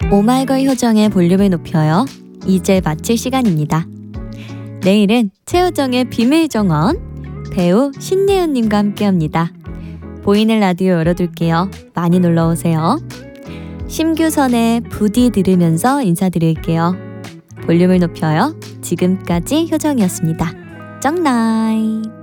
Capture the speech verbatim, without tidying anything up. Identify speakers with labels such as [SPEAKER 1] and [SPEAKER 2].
[SPEAKER 1] 오마이걸 효정의 볼륨을 높여요. 이제 마칠 시간입니다. 내일은 최효정의 비밀정원 배우 신예은님과 함께합니다. 보이는 라디오 열어둘게요. 많이 놀러오세요. 심규선의 부디 들으면서 인사드릴게요. 볼륨을 높여요. 지금까지 효정이었습니다. 쩡나잇.